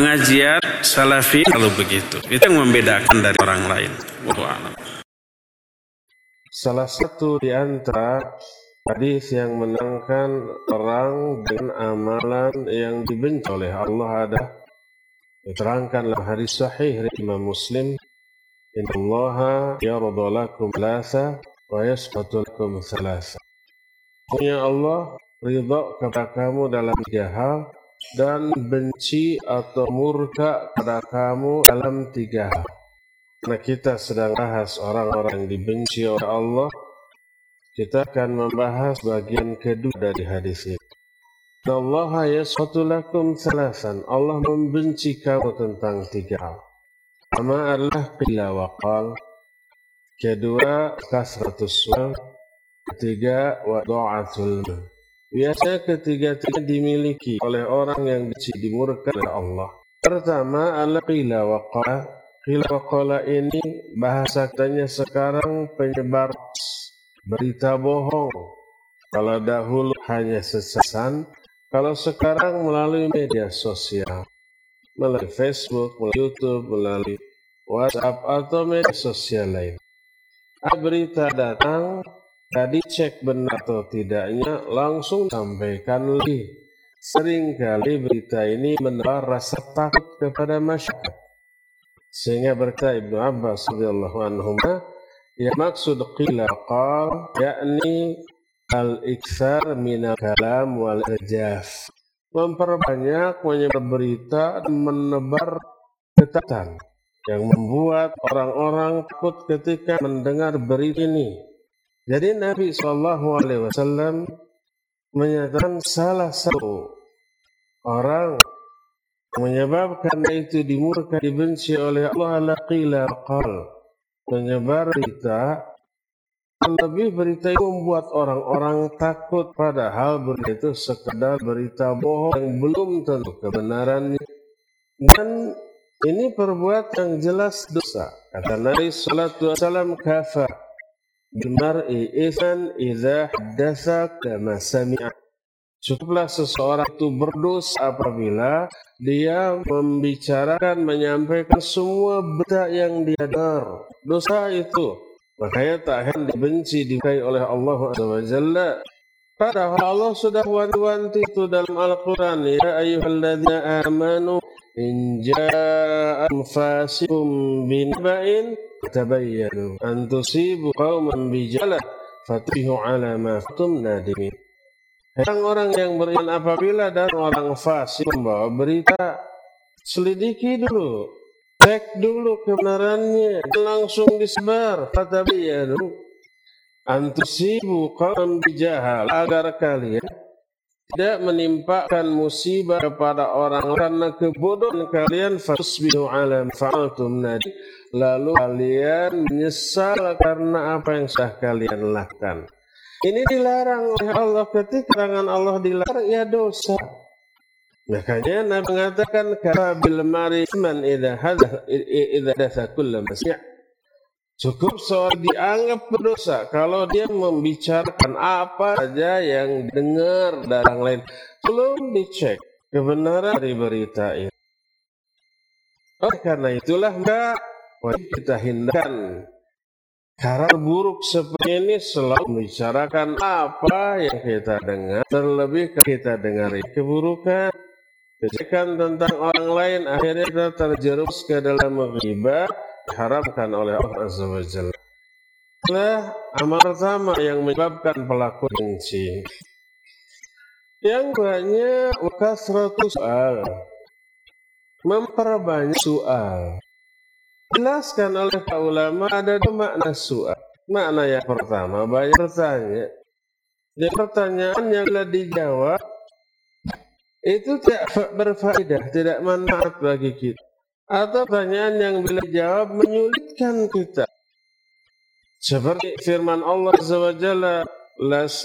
pengajian salafi kalau begitu. Itu yang membedakan dari orang lain. Wallahu a'lam. Salah satu di antara hadis yang menenangkan orang dengan amalan yang dibenci oleh Allah ada diterangkan dalam hadis sahih dari Imam Muslim, innallaha yarda lakum thalatha wa yasqatu lakum thalatha. Punya Allah ridha kepada kamu dalam 3 hal dan benci atau murka pada kamu dalam 3 hal. Karena kita sedang bahas orang-orang yang dibenci oleh Allah, kita akan membahas bagian kedua dari hadis ini. Allah yasqatu lakum thalathan. Allah membenci kamu tentang 3 hal. Pertama adalah qila wa qal. Kedua kasratus su'al. Ketiga wada'atul mal. Biasanya ketiga-tiga dimiliki oleh orang yang dimurka oleh Allah. Pertama adalah qila wa qal. Qila wa qala ini bahasa katanya sekarang penyebar berita bohong. Kalau dahulu hanya sesasan, kalau sekarang melalui media sosial, melalui Facebook, melalui YouTube, melalui WhatsApp atau media sosial lain. Berita datang, tadi cek benar atau tidaknya, langsung sampaikan lagi. Seringkali berita ini menebar rasa takut kepada masyarakat. Sehingga berkata Ibnu Abbas radhiyallahu anhuma, ya maksud qila qal yakni al-iktsar minal kalam wal irjaf. Memperbanyak menyebar berita dan menebar ketakutan yang membuat orang-orang takut ketika mendengar berita ini. Jadi Nabi SAW menyatakan salah satu orang menyebabkan itu dimurka dibenci oleh Allah adalah qila qal, menyebar berita. Lebih berita itu membuat orang-orang takut, padahal berita itu sekedar berita bohong yang belum tentu kebenarannya, dan ini perbuatan yang jelas dosa. Kata Nabi sallallahu alaihi wasallam, kafa bimar'i ithan idza haddatsa kama sami'a. Cukuplah seseorang itu berdosa apabila dia membicarakan, menyampaikan semua berita yang dia dengar. Dosa itu makanya tak akan dibenci, disukai oleh Allah Azza wa Jalla. Padahal Allah sudah wanti-wanti itu dalam Al-Quran, ya ayyuhalladzina amanu in ja'akum fasiqun binaba'in tabayyanu an tusibu qauman bijalah fatubihu ala ma fatum nadimin. Orang-orang yang beriman apabila dan orang fasik membawa berita, selidiki dulu, cek dulu kebenarannya, langsung disebar. Fatabayyanu an tusibu qauman bijahal, agar kalian tidak menimpakan musibah kepada orang karena kebodohan kalian. Fasbihu ala fa'altum nadim, lalu kalian menyesal karena apa yang sudah kalian lakukan. Ini dilarang oleh Allah. Ketika tangan Allah dilarang, ya dosa. Makanya Nabi mengatakan kabil marisman idza hadatha kullu masya'. Cukup seorang dianggap berdosa kalau dia membicarakan apa saja yang dengar dari orang lain, belum dicek kebenaran dari berita itu. Oleh karena itulah maka wajib kita hindarkan cara buruk seperti ini, selalu membicarakan apa yang kita dengar, terlebih kita dengar keburukan, kejelekan tentang orang lain, akhirnya kita terjerumus ke dalam ghibah, diharamkan oleh Allah Azza wa Jalla. Itulah amal pertama yang menyebabkan pelaku benci. Yang keduanya kasratus soal, memperbanyak soal. Jelaskan oleh para ulama ada 2 makna soal. Makna yang pertama, banyak bertanya. Dan pertanyaan yang bila dijawab itu tidak berfaedah, tidak manfaat bagi kita. Atau pertanyaan yang bila dijawab menyulitkan kita. Seperti firman Allah Azza wa Jalla,